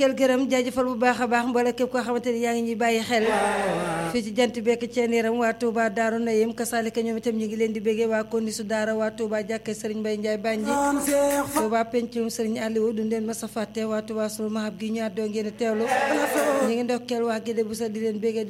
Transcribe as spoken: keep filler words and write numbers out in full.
kel gërëm jaajëfal bu baax a baax mboole képp koo xamante ni yaa ngi ñuy bàyyi xel fii ci jant bekk ceen yaram waa Touba Daaru Nayim kasaalika ñoom itam ñu ngi leen di béggee waa Kondisu Daara waa Touba jàkke Serigne Mbaye Ndiaye Banji Touba pencum Serigne Aliou du leen ma sa fàtte waa Touba sunu mahab gi ñu àddoo ngeen teewlu ñu ngi ndokkeel waa Gédé bu sa di leen béggee